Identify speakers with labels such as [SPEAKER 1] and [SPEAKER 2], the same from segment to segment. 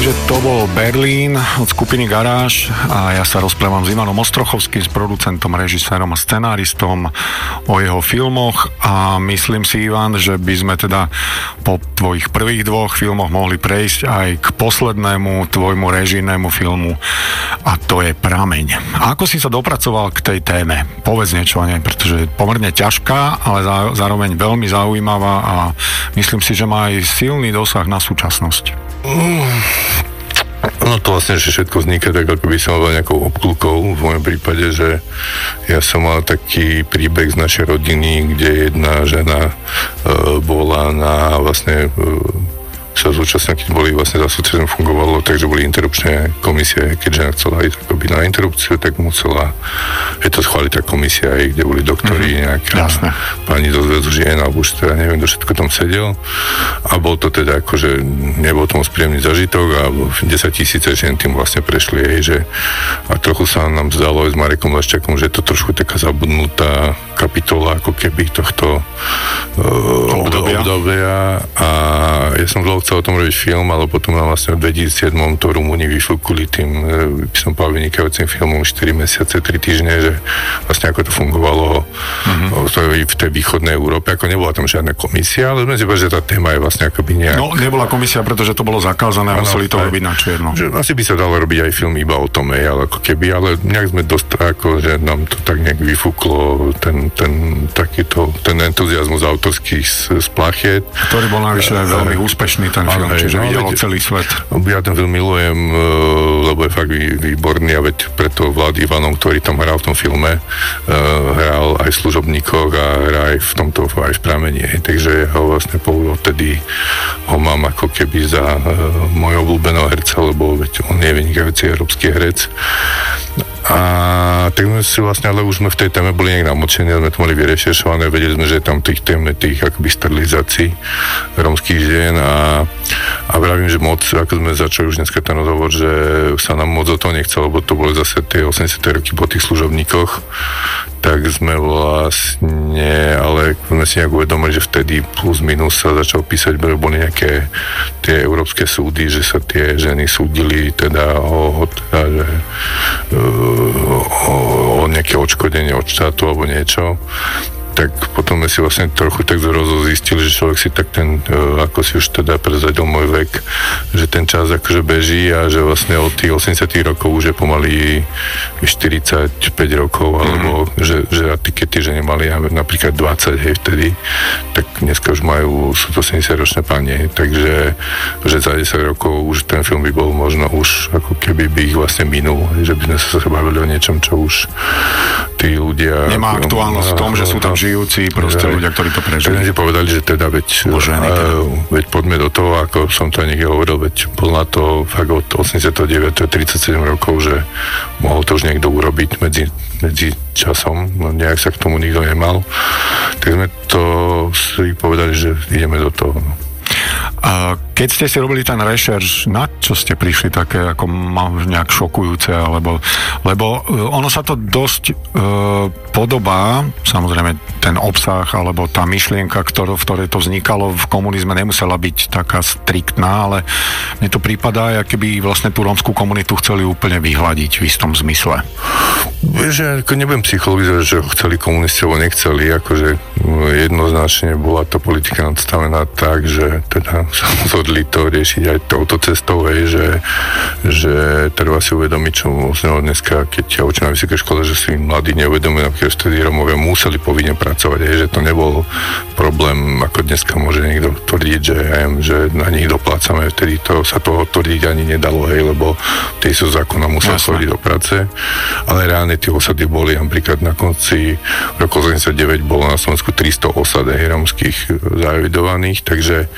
[SPEAKER 1] Takže to bol Berlín od skupiny Garáž a ja sa rozprávam s Ivanom Ostrochovským, s producentom, režisérom a scenáristom o jeho filmoch a myslím si, Ivan, že by sme teda po tvojich prvých dvoch filmoch mohli prejsť aj k poslednému tvojmu režijnému filmu a to je Prameň. A ako si sa dopracoval k tej téme? Povedz niečo o nej, pretože je pomerne ťažká, ale zároveň veľmi zaujímavá a myslím si, že má aj silný dosah na súčasnosť.
[SPEAKER 2] No to vlastne, že všetko vzniká tak, ako by som mal nejakou obklukou v mojom prípade, že ja som mal taký príbeh z našej rodiny, kde jedna žena bola na vlastne sa zúčastnila, keď boli vlastne za sociálne fungovalo, takže boli interrupčné komisie, keď žena chcela ísť akoby na interrupciu, tak musela to schváliť tá komisia, aj kde boli doktori, nejaká pani do zväzu žien, alebo už teda neviem, kto všetko tam sedel. A bol to teda akože, nebol tomu príjemný zažitok a 10 000 žien tým vlastne prešli, že a trochu sa nám zdalo aj s Marekom Laščákom, že je to trošku taká zabudnutá kapitola, ako keby tohto obdobia. A ja som dlho chcel o tom robiť film, ale potom nám vlastne v 2007 to Rumúni vyfúkuli tým, by som povedal, vynikajúcim filmom 4 mesiace, 3 týždne, že vlastne ako to fungovalo v tej východnej Európe, ako nebola tam žiadna komisia, ale sme si povedali, že tá téma je vlastne akoby nejak...
[SPEAKER 1] No, nebola komisia, pretože to bolo zakázané a museli to robiť na čierno.
[SPEAKER 2] Asi by sa dalo robiť aj film iba o tom, ale ako keby, ale nejak sme dosť ako, že nám to tak nejak vyfúklo ten entuziazmus autorských z plachiet.
[SPEAKER 1] Ktorý bol navyše aj veľmi úspešný ten film, čiže videlo celý svet.
[SPEAKER 2] Ja ten film milujem, lebo je fakt výborný a veď preto Vlad Ivanov, ktorý tam hral v tom filme, hral aj v Služobníkoch a hrá aj v tomto, aj v Prameni. Takže ho vlastne odtedy ho mám ako keby za môjho obľúbeného herca, lebo veď on je vynikajúci európsky herec. A tak sme si vlastne, ale už sme v tej téme boli nejak namočení, sme to mali vyrešeršované, vedeli sme, že je tam tých akoby sterilizácií rómskych žien a vravím, že moc, ako sme začali už dneska ten rozhovor, že sa nám moc o to nechcelo, lebo to boli zase tie 80. roky po tých služobníkoch, tak sme vlastne, ale sme si nejak uvedomili, že vtedy plus minus sa začal písať, boli nejaké tie európske súdy, že sa tie ženy súdili teda o nejaké odškodenie od štátu alebo niečo. Tak potom sme si vlastne trochu tak zistili, že človek si tak ten, ako si už teda prezradil môj vek, že ten čas akože beží a že vlastne od tých 80 rokov už je pomaly 45 rokov, alebo že keď tie ženy mali napríklad 20, vtedy, tak dneska už sú to 70-ročné pani, takže že za 10 rokov už ten film by bol možno už ako keby by ich vlastne minul, že by sme sa bavili o niečom, čo už tí ľudia...
[SPEAKER 1] Nemá aktuálnosť v tom, že sú tam žijúci proste ľudia, ktorí to prežili.
[SPEAKER 2] Tak si povedali, že teda veď poďme do toho, ako som to niekde hovoril, veď bol na to fakt od 89. 37 rokov, že mohol to už niekto urobiť medzi časom, no nejak sa k tomu nikto nemal. Tak sme to si povedali, že ideme do toho.
[SPEAKER 1] A keď ste si robili ten rešerš, na čo ste prišli také ako nejak šokujúce, lebo ono sa to dosť podobá, samozrejme ten obsah alebo tá myšlienka, v ktorej to vznikalo v komunizme, nemusela byť taká striktná, ale mne to prípadá, ako keby vlastne tú rómskú komunitu chceli úplne vyhľadiť v istom zmysle.
[SPEAKER 2] Vieš, že ako nebudem psychologizovať, že chceli komunisti alebo nechceli, akože jednoznačne bola tá politika nadstavená tak, že teda sa rozhodli to riešiť aj touto cestou, že treba si uvedomiť, čo dneska, keď ja učím na vysokej škole, že si mladí neuvedomujú, napríklad vtedy Rómovia museli povinne pracovať, že to nebol problém, ako dneska môže niekto tvrdiť, že na nich doplácame, vtedy sa toho tvrdiť ani nedalo, lebo tí sú zákona museli chodiť do práce, ale reálne tie osady boli, napríklad na konci roku 89 bolo na Slovensku 300 osad rómskych zaevidovaných, takže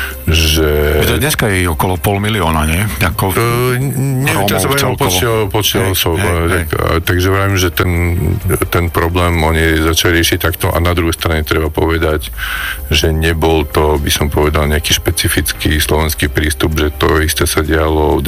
[SPEAKER 1] dneska je okolo 500 000, nie?
[SPEAKER 2] Neviem, čo sa bavím počítal osob. Takže vravím, že ten problém oni začali riešiť takto a na druhej strane treba povedať, že nebol to, by som povedal, nejaký špecifický slovenský prístup, že to isté sa dialo v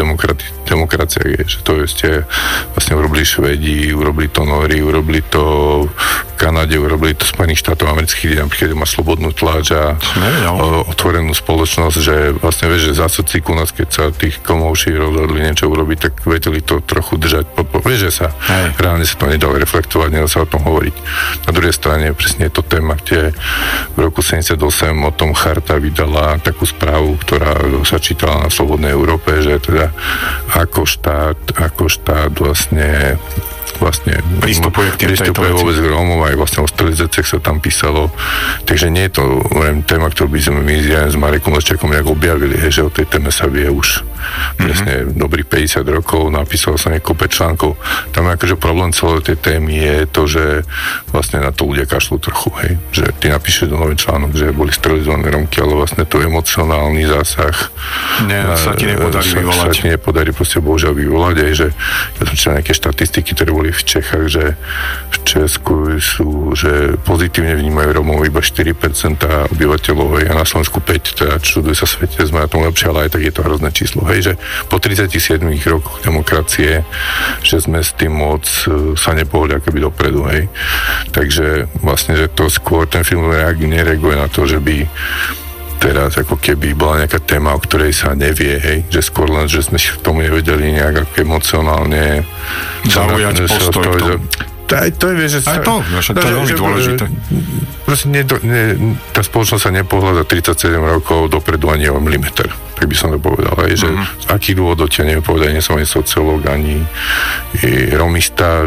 [SPEAKER 2] demokracii, že to isté vlastne urobili Švédi, urobili to Nóri, urobili to Kanade, urobili to Spojených štátov amerických, kde má slobodnú tlač a otvorenú spoločnosť, že vlastne vieš, že za sociku nás, keď sa tých komouší rozhodli niečo urobiť, tak vedeli to trochu držať. Vieš, že sa reálne sa to nedalo reflektovať, nedalo sa o tom hovoriť. Na druhej strane presne je to téma, kde v roku 78 o tom Charta vydala takú správu, ktorá sa čítala na Slobodnej Európe, že teda ako štát vlastne
[SPEAKER 1] pristupuje
[SPEAKER 2] vôbec k Rómov, aj vlastne o sterilizáciách sa tam písalo. Takže nie je to téma, ktorú by sme my s Marekom Leščákom nejak objavili, že o tej téme sa vie už presne dobrých 50 rokov, napísalo sa niekoľko článkov. Tam akože problém celej tej témy je to, že vlastne na to ľudia kašľú trochu, hej. Že ty napíšeš do nový článok, že boli sterilizované Rómky, ale vlastne to emocionálny zásah
[SPEAKER 1] sa ti
[SPEAKER 2] nepodarí proste bohužiaľ vyvolať, aj že ja som čítal nejaké štatistiky, ktoré boli v Čechách, že v Česku sú, že pozitívne vnímajú Rómov iba 4% obyvateľov a na Slovensku 5%, teda čuduje sa svete, sme na tom lepšie, ale aj tak je to hrozné číslo. Hej, že po 37 rokoch demokracie, že sme s tým moc sa nepohli akoby dopredu, hej. Takže vlastne, že to skôr ten film nereaguje na to, že by teraz ako keby bola nejaká téma, o ktorej sa nevie, hej, že skôr len, že sme k tomu nevedeli nejak emocionálne
[SPEAKER 1] zaujať postoj k tomu.
[SPEAKER 2] To je, vieš, že...
[SPEAKER 1] to je veľmi dôležité.
[SPEAKER 2] Proste tá spoločnosť sa nepohla za 37 rokov dopredu ani o milimeter. Tak by som to povedal, že z akých dôvodov ťa neviem povedať, nie som ani sociológ, ani romista,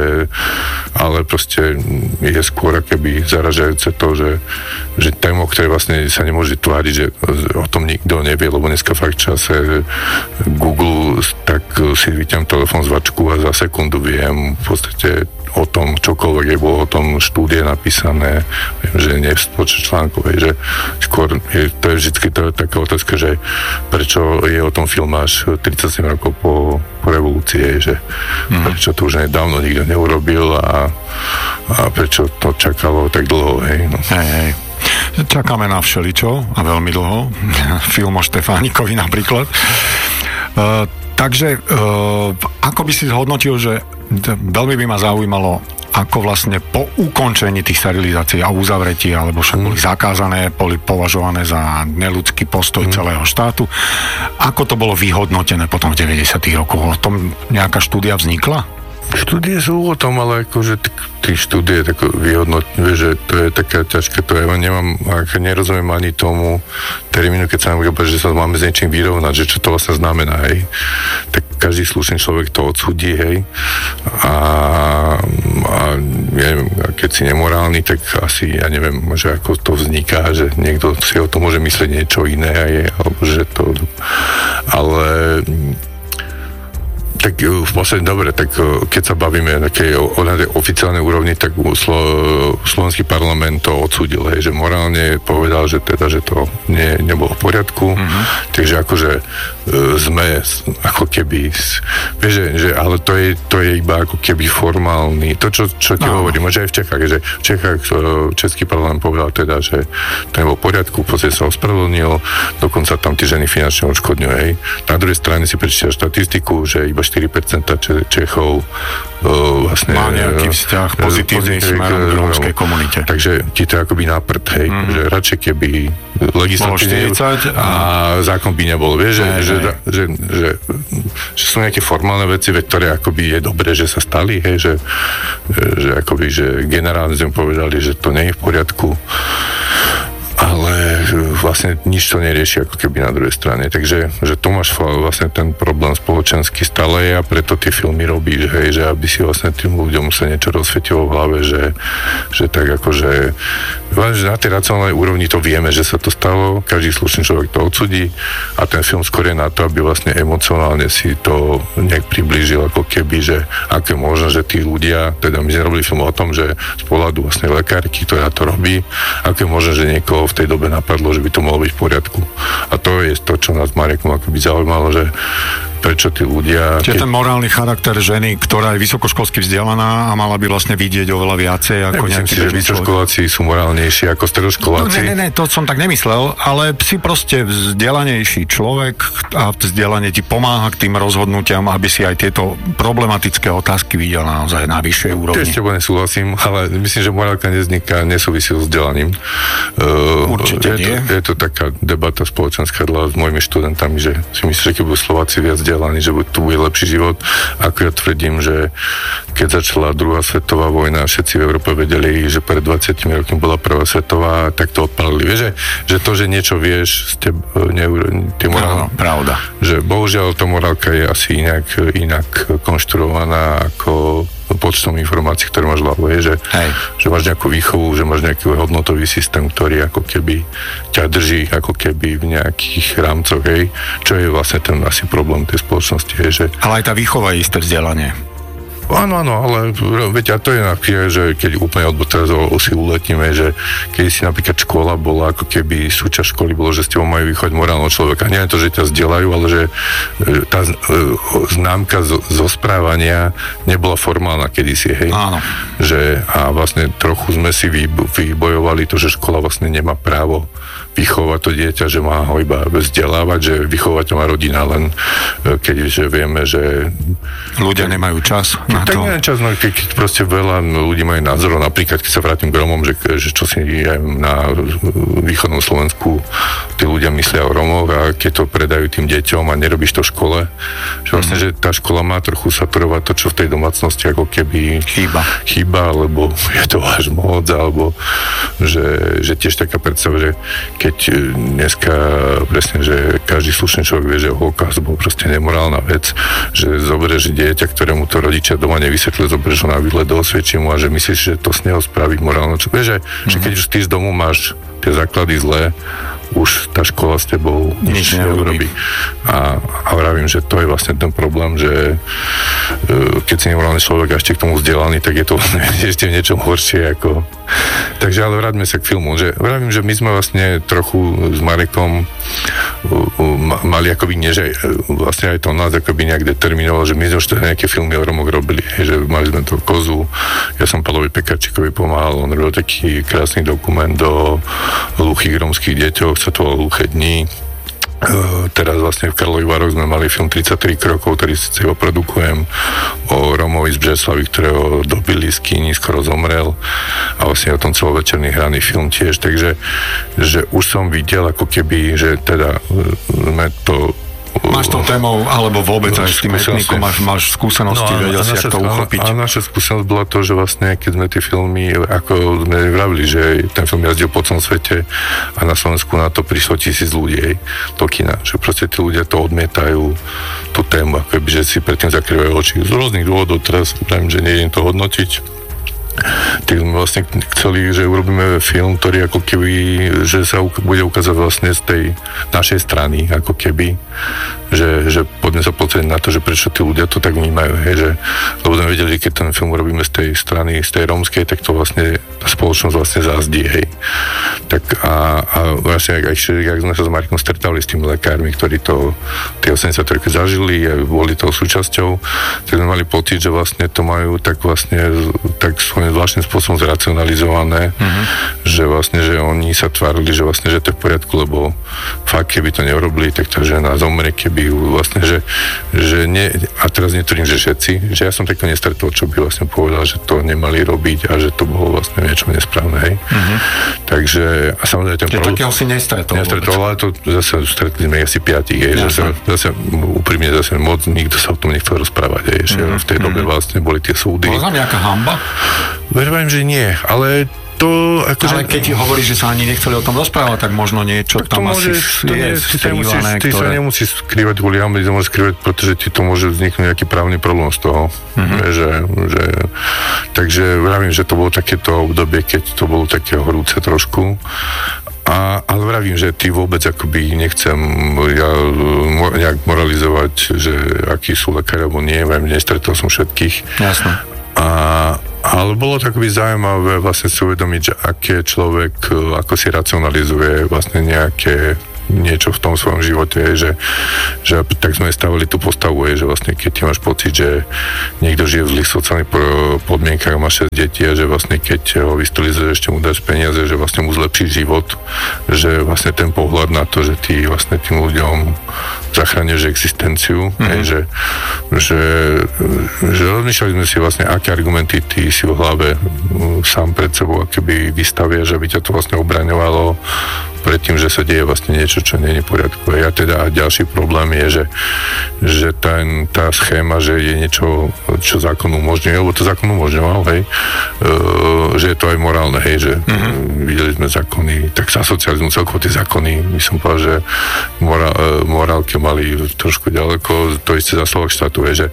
[SPEAKER 2] ale proste je skôr akoby zaražajúce to, že téma, o ktorej vlastne sa nemôže tváriť, že o tom nikto nevie, lebo dneska fakt v čase Google, tak si vyťam telefón z vačku a za sekundu viem v podstate o tom čokoľvek je bolo o tom štúdie napísané, viem, že nie v počet článkov, že skôr to je vždycky taká otázka, že prečo je o tom film až 37 rokov po revolúcii, že prečo to už nedávno nikto neurobil a prečo to čakalo tak dlho, hej. No.
[SPEAKER 1] Hej. Čakáme na všeličo a veľmi dlho. Film o Štefánikovi napríklad. Takže ako by si zhodnotil, že veľmi by ma zaujímalo, ako vlastne po ukončení tých sterilizácií a uzavretí, alebo však boli zakázané, boli považované za neľudský postoj celého štátu. Ako to bolo vyhodnotené potom v 90. rokoch? O tom nejaká štúdia vznikla?
[SPEAKER 2] Štúdie sú o tom, ale akože tí štúdie tak že to je také ťažké, to ja nerozumiem ani tomu termínu, keď sa nám hovorí, že sa máme s niečím vyrovnať, že čo to vlastne znamená, hej. Tak každý slušný človek to odsúdi, hej. A ja neviem, keď si nemorálny, tak asi, ja neviem, že ako to vzniká, že niekto si o tom môže myslieť niečo iné, hej, alebo že to... Ale... Tak v podstate dobre, tak keď sa bavíme na oficiálnej úrovni, tak slovenský parlament to odsúdil, že morálne povedal, že teda, že to nebolo v poriadku, takže akože sme ako keby, vieš, že ale to je iba ako keby formálny, to čo ti hovorím, že aj v Čechách, že v Čechách český parlament povedal teda, že to nebolo v poriadku, v podstate sa ospravedlnil, dokonca tam tie ženy finančne odškodňujú, hej. Na druhej strane si prečítal štatistiku, že iba 4% Čechov vlastne... Má
[SPEAKER 1] nejaký vzťah pozitívny smerom k rómskej komunite.
[SPEAKER 2] Takže ti to akoby na prd, hej, že radšej keby legislatívne a zákon by nebol, vieš, že sú nejaké formálne veci, ktoré akoby je dobré, že sa stali, hej, že akoby, že generálne sme povedali, že to nie je v poriadku, ale vlastne nič to nerieši ako keby na druhej strane. Takže že tu máš vlastne ten problém spoločenský stále je a preto tie filmy robíš, hej, že aby si vlastne tým ľuďom sa niečo rozsvietilo v hlave, že tak akože na tej racionálnej úrovni to vieme, že sa to stalo, každý slušný človek to odsudí a ten film skôr je na to, aby vlastne emocionálne si to nejak priblížil ako keby, že ako je možno, že tí ľudia, teda my sme robili film o tom, že z pohľadu vlastne lekárky, ktorá to robí, ako je možno, že niekoho v tej dobe napadlo, že by to mohlo byť v poriadku. A to je to, čo nás Marekom akoby zaujímalo, že prečo tí ľudia...
[SPEAKER 1] Čiže ten morálny charakter ženy, ktorá je vysokoškolsky vzdelaná a mala by vlastne vidieť oveľa viacej ako
[SPEAKER 2] nejaký bežný človek. Vysokoškoláci sú morálnejší ako stredoškoláci.
[SPEAKER 1] No, ne, to som tak nemyslel, ale si proste vzdelanejší človek a vzdelanie ti pomáha k tým rozhodnutiam, aby si aj tieto problematické otázky videl naozaj na vyššej úrovni.
[SPEAKER 2] Ešte nesúhlasím, ale myslím, že morálka nesúvisí s vzdelaním.
[SPEAKER 1] Určite nie.
[SPEAKER 2] Je to taká debata spoločenská s mojimi študentami, že si myslím, že keď budú Slováci viac vzdelaní, že tu bude lepší život. Ako ja tvrdím, že keď začala druhá svetová vojna, všetci v Európe vedeli, že pred 20 rokmi bola prvá svetová, tak to odpálili. Vieš, že to, že niečo vieš, tie morálne...
[SPEAKER 1] Pravda.
[SPEAKER 2] Že bohužiaľ tá morálka je asi inak konštruovaná ako počtom informácií, ktoré máš v hlave, že máš nejakú výchovu, že máš nejaký hodnotový systém, ktorý ako keby ťa drží ako keby v nejakých rámcoch, čo je vlastne ten asi problém tej spoločnosti. Že...
[SPEAKER 1] Ale aj tá výchova je isté vzdelanie.
[SPEAKER 2] Áno, ale veď a to je napríklad, že keď úplne teraz si uletíme, že keď si napríklad škola bola, ako keby súčasť školy bolo, že s tebou majú vychovať morálneho človeka. Nie je to, že ťa zdieľajú, ale že tá známka zo správania nebola formálna kedysi, hej.
[SPEAKER 1] Áno.
[SPEAKER 2] Že, a vlastne trochu sme si vybojovali to, že škola vlastne nemá právo vychovať to dieťa, že má ho iba vzdelávať, že vychovať má rodina, len keďže vieme, že
[SPEAKER 1] ľudia nemajú čas na
[SPEAKER 2] tak
[SPEAKER 1] to.
[SPEAKER 2] Tak čas, no, keď proste veľa ľudí majú názorov, napríklad keď sa vrátim k Rómom, že čo si aj na východnom Slovensku tí ľudia myslia o Rómoch a keď to predajú tým deťom a nerobíš to v škole, že vlastne, že tá škola má trochu saturovať to, čo v tej domácnosti ako keby chýba, alebo je to váš moc, alebo že tiež taká predstava, že keď dneska presne, že každý slušný človek vie, že holokaust bol proste nemorálna vec, že zoberieš dieťa, ktorému to rodičia doma nevysvetlili, zoberieš ho na výlet, osvedčí mu a že myslíš, že to z neho spraví morálne. Vieš, že keď už ty z domu máš tie základy zlé, už tá škola s tebou nič neurobí. A vravím, že to je vlastne ten problém, že keď si nemorálny človek a ešte k tomu vzdelaný, tak je to ešte v niečom horšie ako... Takže ale vráťme sa k filmu, že vravím, že my sme vlastne trochu s Marekom mali akoby nie, že vlastne aj to nás akoby nejak determinovalo, že my sme už to nejaké filmy o Romoch robili, že mali sme to Kozu, ja som Pálovi Pekarčíkovi pomáhal, on robil taký krásny dokument o hluchých rómskych deťoch, sa to volalo Hluché dni. Teraz vlastne v Karlových Vároch sme mali film 33 krokov, ktorý si produkujem o Rómovi z Břeclavy, ktorého dobili z kíny, skoro zomrel a vlastne o tom celovečerný hraný film tiež, takže že už som videl ako keby, že teda sme to
[SPEAKER 1] Máš to témou, alebo vôbec aj s tým etnikom, máš skúsenosti, vedel si, ako to uchopiť.
[SPEAKER 2] A naša skúsenosť bola to, že vlastne, keď sme tie filmy, ako sme vravili, že ten film jazdil po celom svete a na Slovensku na to prišlo 1000 ľudí do kina, že proste tí ľudia to odmietajú, tú tému, ako by, že si predtým zakrývajú oči. Z rôznych dôvodov, teraz pravím, že nejdem to hodnotiť. Tak sme vlastne chceli, že urobíme film, ktorý ako keby, že sa bude ukázať vlastne z tej našej strany, ako keby, že poďme sa pozrieť na to, že prečo tí ľudia to tak vnímajú, že, lebo sme vedeli, keď ten film urobíme z tej strany, z tej rómskej, tak to vlastne tá spoločnosť vlastne zázdí, Tak a vlastne, ak sme sa s Markom stretali s tými lekármi, ktorí to tie 80 roky zažili a boli toho súčasťou, tak sme mali pocit, že vlastne to majú tak vlastne tak svojím zvláštnym spôsobom zracionalizované, že vlastne, že oni sa tvárili, že vlastne, že to je v poriadku, lebo fakt, keby to neurobili, tak tá žena zomre, keby vlastne, že nie, a teraz netvrdím, že všetci, že ja som takto nestretol, čo by vlastne povedal, že to nemali robiť a že to bolo vlastne niečo nesprávne, Takže, a samozrejme ten
[SPEAKER 1] problém... Takého si nestretol,
[SPEAKER 2] ale to zase stretli sme asi 5, že zase úprimne zase moc nikto sa o tom nechcel rozprávať, že v tej dobe vlastne boli tie súdy.
[SPEAKER 1] Bola tam nejaká hanba?
[SPEAKER 2] Verím, že nie, ale to...
[SPEAKER 1] Ale keď ti hovoríš, že sa ani nechceli o tom rozprávať, tak možno niečo tak tam asi je skrývané,
[SPEAKER 2] Ty sa nemusíš skrývať kvôli hanbe, ty môžeš skrývať, pretože ti to môže vzniknúť nejaký právny problém z toho. Takže vravím, že to bolo takéto obdobie, keď to bolo také horúce trošku. Ale vravím, že ty vôbec akoby nechcem nejak moralizovať, že akí sú lekári, alebo nie, nestretol som všetkých.
[SPEAKER 1] Jasné.
[SPEAKER 2] Ale bolo to akoby zaujímavé vlastne si uvedomiť, že aký človek, ako si racionalizuje vlastne nejaké niečo v tom svojom živote, že tak sme stavili tú postavu, že vlastne keď ty máš pocit, že niekto žije v zlých sociálnych podmienkach, má 6 detí a že vlastne keď ho vystolizuješ, ešte mu dáš peniaze, že vlastne mu zlepší život, že vlastne ten pohľad na to, že ty vlastne tým ľuďom zachráňuješ existenciu, že rozmýšľali sme si vlastne, aké argumenty ty si v hlave sám pred sebou akoby vystavieš, aby ťa to vlastne obraňovalo pred tým, že sa deje vlastne niečo, čo nie je v poriadku. A teda ďalší problém je, že tá schéma, že je niečo, čo zákon umožňuje, lebo to zákon umožňoval, hej, že je to aj morálne, hej, že videli sme zákony, tak za socializmu celkovo tie zákony, by som povedal, že morálky mali trošku ďaleko, to isté za Slovak štátu, že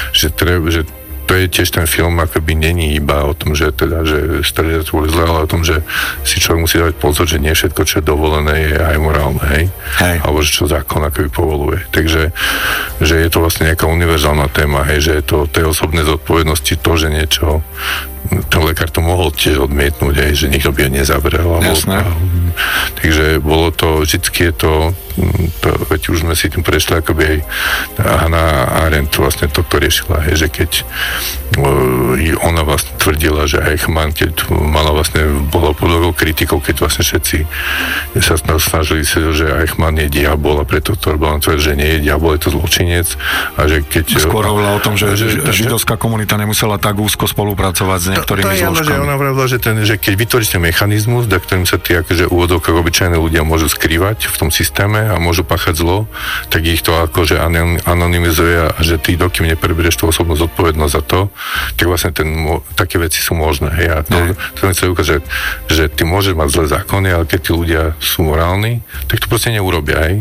[SPEAKER 2] to je tiež ten film, akoby není iba o tom, že teda, že strediaci boli zle, ale o tom, že si človek musí dávať pozor, že nie všetko, čo je dovolené, je aj morálne, hej? Alebo že čo zákon akoby povoluje. Takže, že je to vlastne nejaká univerzálna téma, hej? Že je to tej osobnej zodpovednosti to, že niečo ten lekár to mohol tiež odmietnúť, aj, že nikto by ho nezavrel. Takže bolo to, vždycky je to, veď už sme si tým prešli, akoby aj Hannah Arendt vlastne to riešila, že keď ona vlastne tvrdila, že Eichmann, keď mala vlastne, bola pod veľkou kritikou, keď vlastne všetci sa snažili si, že Eichmann je diabol a preto to bola tvrdila, že nie je diabol, je to zločinec a že keď...
[SPEAKER 1] Skôr hovorila o tom, že židovská komunita nemusela tak úzko spolupracovať s niektorými zložkami.
[SPEAKER 2] Že ona vravila, že keď vytvoríš ten mechanizmus, da ktorým sa tí akože úvodovkách obyčajné ľudia môžu skrývať v tom systéme a môžu páchať zlo, tak ich to akože anonymizuje a že ty dokým nepreberieš tú osobnú zodpovednosť za to, tak vlastne také veci sú možné. Hej? A to chcem ukázať, že ty môžeš mať zlé zákony, ale keď tí ľudia sú morálni, tak to proste neurobia. Hej?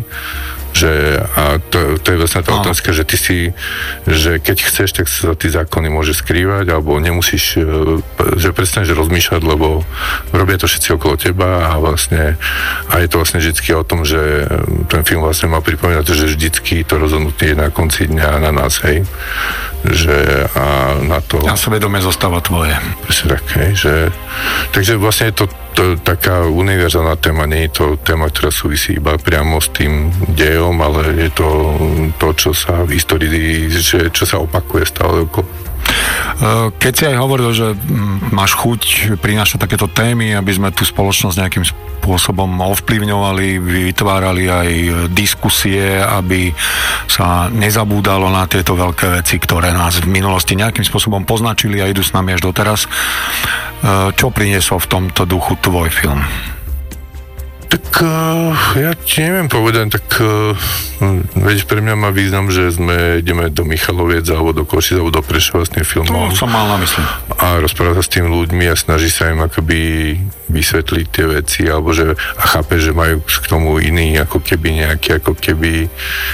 [SPEAKER 2] A to je vlastne tá otázka, že ty si, že keď chceš, tak sa tí zákony môže skrývať, alebo nemusíš, že prestaneš rozmýšľať, lebo robia to všetci okolo teba a vlastne, a je to vlastne vždycky o tom, že ten film vlastne má pripomínať, že vždycky to rozhodnutie je na konci dňa na nás, hej, že a na to...
[SPEAKER 1] A svedomie zostáva tvoje.
[SPEAKER 2] Presne tak, hej, že... Takže vlastne je to taká univerzálna téma, nie je to téma, ktorá súvisí iba priamo s tým dejom, ale je to, čo sa v histórii, čo sa opakuje stále okolo.
[SPEAKER 1] Keď si aj hovoril, že máš chuť prinášať takéto témy, aby sme tú spoločnosť nejakým spôsobom ovplyvňovali, vytvárali aj diskusie, aby sa nezabúdalo na tieto veľké veci, ktoré nás v minulosti nejakým spôsobom poznačili a idú s nami až doteraz. Čo priniesol v tomto duchu tvoj film?
[SPEAKER 2] Tak ja ti neviem povedať, tak veď pre mňa má význam, že ideme do Michaloviec alebo do Košic alebo do Prešova s tým filmom.
[SPEAKER 1] To som mal na mysli.
[SPEAKER 2] A rozpráva sa s tými ľuďmi a snaží sa im akoby vysvetliť tie veci, alebo že a chápe, že majú k tomu iný ako keby nejaký ako keby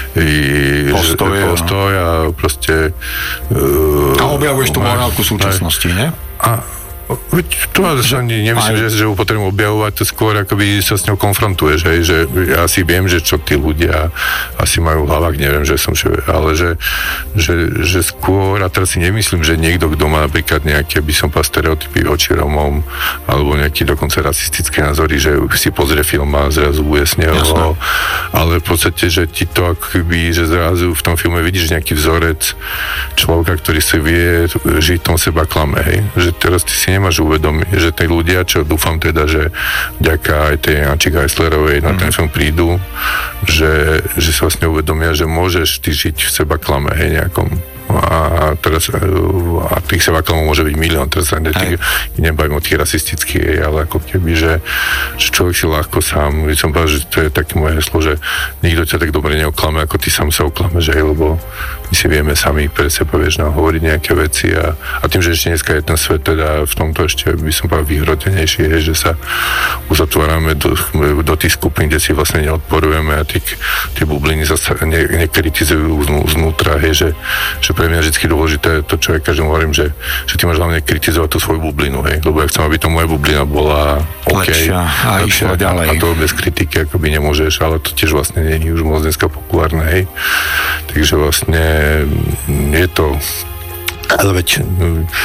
[SPEAKER 2] postoj a proste
[SPEAKER 1] a objavuješ tú morálku súčasnosti, nie?
[SPEAKER 2] Tu nemyslím, že ho potrebujem objavovať, to skôr akoby sa s ňou konfrontuješ, hej, že ja si viem, že čo tí ľudia asi majú v hlavách, neviem, že som ale že skôr, a teraz si nemyslím, že niekto, kto má napríklad nejaké, by som povedal, stereotypy voči Rómom, alebo nejaké dokonca rasistické názory, že si pozrie film a zrazu bude s neho, ale v podstate, že ti to akoby, že zrazu v tom filme vidíš nejaký vzorec človeka, ktorý si vie žiť v tom seba klame, hej, že teraz ty si nemáš uvedomiť, že tí ľudia, čo dúfam teda, že vďaka aj tej Anči Geislerovej na ten film prídu, že sa vlastne uvedomia, že môžeš ty žiť v seba klame, hej, nejakom. A teraz tých sebaklamov môže byť milión, teraz sa nebavím o tých rasistických, ale ako keby, že človek si ľahko sám, by som povedal, že to je také moje heslo, že nikto ťa tak dobre neoklame, ako ty sám sa oklameš, lebo my si vieme sami pre seba, vieš, hovoriť nejaké veci a tým, že ešte dneska je ten svet teda v tomto ešte, by som povedal, vyhrotenejší, že sa uzatvárame do tých skupín, kde si vlastne neodporujeme a tie bubliny zase nekritizujú znútra, že pre mňa je vždy dôležité to, čo ja každým hovorím, že ty máš hlavne kritizovať tú svoju bublinu, hej, lebo ja chcem, aby to moja bublina bola lepšia a išla ďalej. A to bez kritiky akoby nemôžeš, ale to tiež vlastne nie je už moc dneska populárne, hej. Takže vlastne je to... Ale veď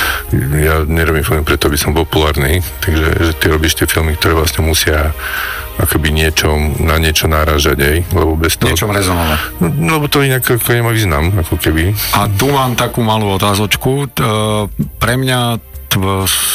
[SPEAKER 2] ja nerobím film preto, aby som populárny, takže že ty robíš tie filmy, ktoré vlastne musia akoby na niečo náražať, lebo bez toho...
[SPEAKER 1] Niečom rezonovať.
[SPEAKER 2] No, lebo to inak ako nemá význam, ako keby.
[SPEAKER 1] A tu mám takú malú otázočku. Pre mňa